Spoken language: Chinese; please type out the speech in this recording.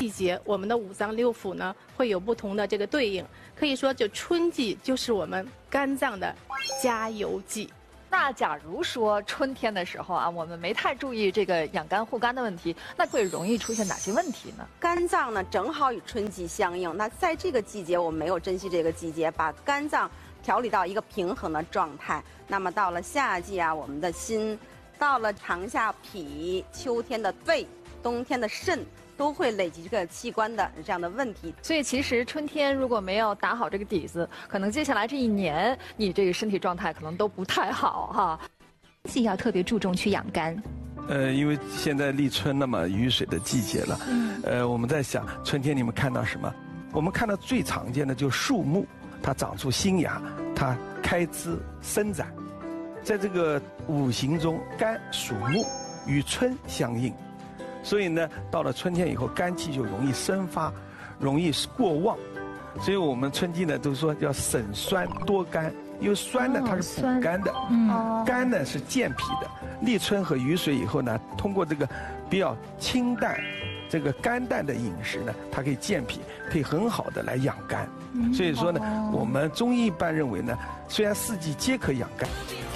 季节，我们的五脏六腑呢会有不同的这个对应。可以说，就春季就是我们肝脏的加油季。 那假如说春天的时候啊，我们没太注意这个养肝护肝的问题，那会容易出现哪些问题呢？ 肝脏呢正好与春季相应，那在这个季节我们没有珍惜这个季节，把肝脏调理到一个平衡的状态。那么到了夏季啊，我们的心；到了长夏脾；秋天的肺；冬天的肾。都会累积这个器官的这样的问题， 所以其实春天如果没有打好这个底子，可能接下来这一年你这个身体状态可能都不太好哈。 季要特别注重去养肝。 因为现在立春了嘛，雨水的季节了。我们在想春天你们看到什么？我们看到最常见的就是树木，它长出新芽，它开枝生长。在这个五行中，肝属木，与春相应。所以呢，到了春天以后，肝气就容易生发，容易过旺。所以我们春季呢都说要省酸多甘，因为酸呢它是补肝的，甘呢是健脾的。立春和雨水以后呢，通过这个比较清淡、这个甘淡的饮食呢，它可以健脾，可以很好的来养肝。所以说呢，我们中医一般认为呢，虽然四季皆可养肝。